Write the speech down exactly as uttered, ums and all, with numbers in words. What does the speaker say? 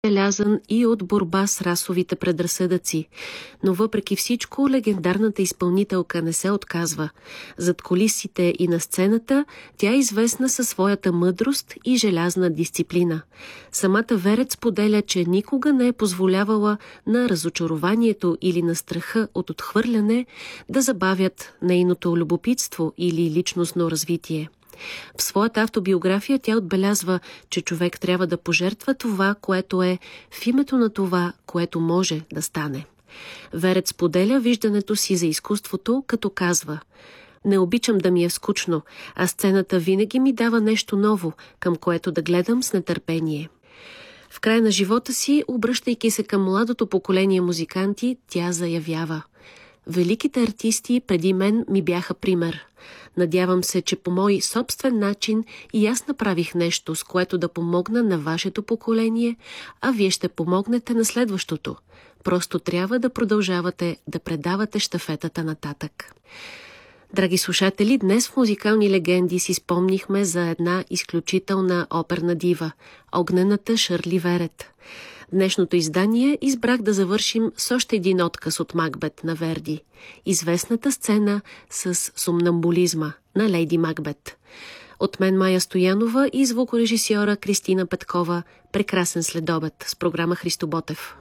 белязан и от борба с расовите предразсъдъци. Но въпреки всичко, легендарната изпълнителка не се отказва. Зад кулисите и на сцената тя е известна със своята мъдрост и желязна дисциплина. Самата Верец споделя, че никога не е позволявала на разочарованието или на страха от отхвърляне да забавят нейното любопитство или личностно развитие. В своята автобиография тя отбелязва, че човек трябва да пожертва това, което е, в името на това, което може да стане. Верец споделя виждането си за изкуството, като казва: „Не обичам да ми е скучно, а сцената винаги ми дава нещо ново, към което да гледам с нетърпение“. В края на живота си, обръщайки се към младото поколение музиканти, тя заявява: „Великите артисти преди мен ми бяха пример. Надявам се, че по мой собствен начин и аз направих нещо, с което да помогна на вашето поколение, а вие ще помогнете на следващото. Просто трябва да продължавате да предавате щафетата нататък“. Драги слушатели, днес в Музикални легенди си спомнихме за една изключителна оперна дива – огнената Шърли Верет. Днешното издание избрах да завършим с още един отказ от Макбет на Верди – известната сцена с сомнамбулизма на Лейди Макбет. От мен Мая Стоянова и звукорежисьора Кристина Петкова. Прекрасен следобед с програма Христо Ботев.